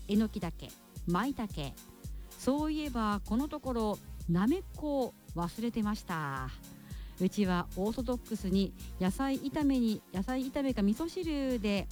えのきだけ、舞茸。そういえばこのところなめこを忘れてました。うちはオーソドックスに野菜炒めか味噌汁です。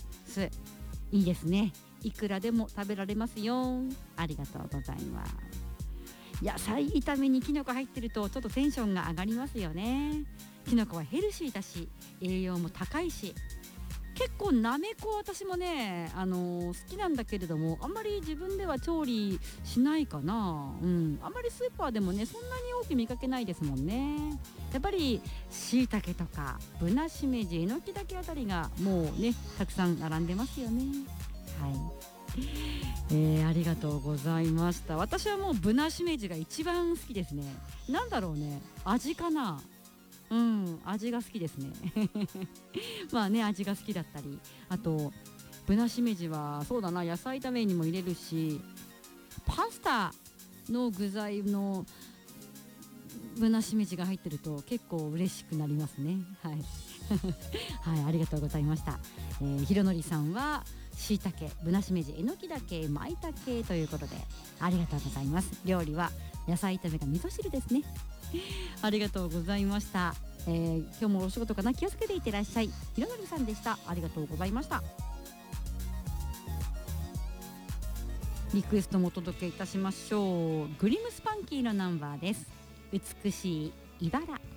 いいですね。いくらでも食べられますよ。ありがとうございます。野菜炒めにきのこ入ってるとちょっとテンションが上がりますよね。きのこはヘルシーだし栄養も高いし、結構なめこ私もね、好きなんだけれども、あんまり自分では調理しないかな。あんまりスーパーでもねそんなに多く見かけないですもんね。やっぱりしいたけとかぶなしめじ、えのきだけあたりがもうねたくさん並んでますよね。はい、ありがとうございました。私はもうぶなしめじが一番好きですね。なんだろうね、味かな。味が好きですねまあね、味が好きだったり、あとぶなしめじはそうだな、野菜炒めにも入れるし、パスタの具材のぶなしめじが入ってると結構嬉しくなりますね。はいはい、ありがとうございました。ひろのりさんはしいたけ、ぶなしめじ、えのきだけ、まいたけということでありがとうございます。料理は野菜炒めが味噌汁ですねありがとうございました。今日もお仕事かな、気をつけていってらっしゃい。ひろのりさんでした。ありがとうございました。リクエストもお届けいたしましょう。グリムスパンキーのナンバーです。美しい茨。